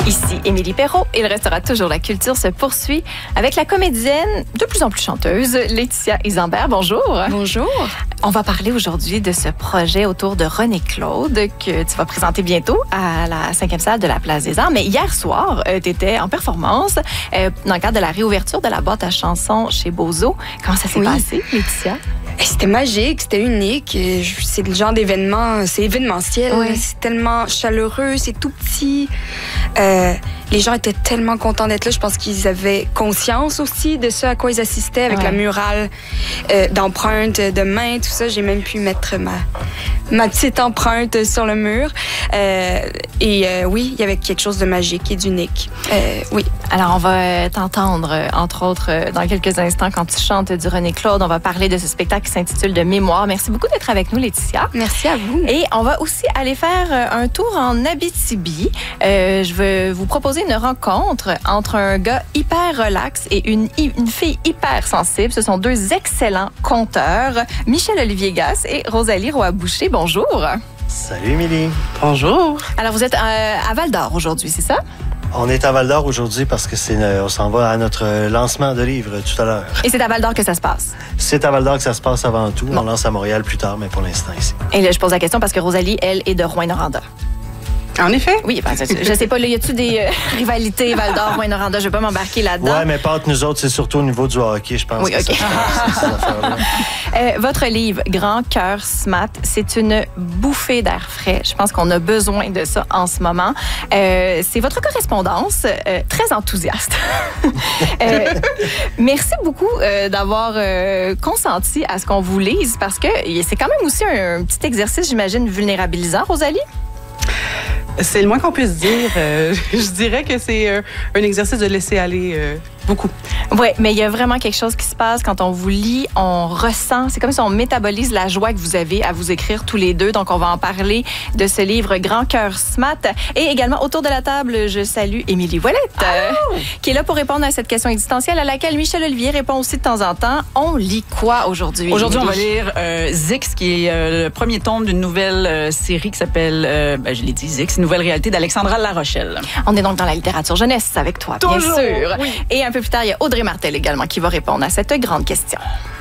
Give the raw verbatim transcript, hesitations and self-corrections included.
Ici Émilie Perrault et le restera toujours la culture se poursuit avec la comédienne de plus en plus chanteuse Laetitia Isambert. Bonjour. Bonjour. On va parler aujourd'hui de ce projet autour de René Claude que tu vas présenter bientôt à la cinquième salle de la Place des Arts. Mais hier soir, euh, tu étais en performance euh, dans le cadre de la réouverture de la boîte à chansons chez Bozo. Comment ça s'est Oui. passé, Laetitia? C'était magique, c'était unique. C'est le genre d'événement, c'est événementiel. Oui. C'est tellement chaleureux, c'est tout petit. Euh, les gens étaient tellement contents d'être là. Je pense qu'ils avaient conscience aussi de ce à quoi ils assistaient avec Ouais. la murale euh, d'empreintes de main, tout ça. J'ai même pu mettre ma, ma petite empreinte sur le mur. Euh, et euh, oui, il y avait quelque chose de magique et d'unique. Euh, oui. Alors, on va t'entendre, entre autres, dans quelques instants, quand tu chantes du René Claude. On va parler de ce spectacle qui s'intitule De mémoire. Merci beaucoup d'être avec nous, Laetitia. Merci à vous. Et on va aussi aller faire un tour en Abitibi. Euh, je vais vous proposer une rencontre entre un gars hyper relax et une, une fille hyper sensible. Ce sont deux excellents conteurs, Michel-Olivier Gasse et Rosalie Roy-Boucher. Bonjour. Salut, Émilie. Bonjour. Alors, vous êtes euh, à Val-d'Or aujourd'hui, c'est ça? On est à Val-d'Or aujourd'hui parce que c'est on s'en va à notre lancement de livre tout à l'heure. Et c'est à Val-d'Or que ça se passe? C'est à Val-d'Or que ça se passe avant tout. Bon. On lance à Montréal plus tard, mais pour l'instant ici. Et là, je pose la question parce que Rosalie, elle, est de Rouyn-Noranda. En effet. Oui, ben, je sais pas, là, y a-tu des euh, rivalités Val-d'Or, Rouyn-Noranda? Je vais pas m'embarquer là-dedans. Ouais, mais pas entre nous autres, c'est surtout au niveau du hockey, je pense. Oui, que OK. ça se passe, ces affaires-là. Euh, votre livre, Grand cœur Smat, c'est une bouffée d'air frais. Je pense qu'on a besoin de ça en ce moment. Euh, c'est votre correspondance, euh, très enthousiaste. euh, merci beaucoup euh, d'avoir euh, consenti à ce qu'on vous lise parce que c'est quand même aussi un, un petit exercice, j'imagine, vulnérabilisant, Rosalie? C'est le moins qu'on puisse dire. Euh, je dirais que c'est euh, un exercice de laisser aller euh, beaucoup. Oui, mais il y a vraiment quelque chose qui se passe quand on vous lit, on ressent, c'est comme si on métabolise la joie que vous avez à vous écrire tous les deux. Donc, on va en parler de ce livre Grand cœur Smat. Et également, autour de la table, je salue Émilie Ouellette, euh, qui est là pour répondre à cette question existentielle à laquelle Michel-Olivier répond aussi de temps en temps. On lit quoi aujourd'hui? Aujourd'hui, on va Émilie? lire euh, Zix, qui est euh, le premier tome d'une nouvelle euh, série qui s'appelle, euh, ben, je l'ai dit, Zix, une nouvelle réalité d'Alexandra Larochelle. On est donc dans la littérature jeunesse avec toi, Toujours, bien sûr. oui. Et un peu plus tard, il y a Audrey Martel également qui va répondre à cette grande question.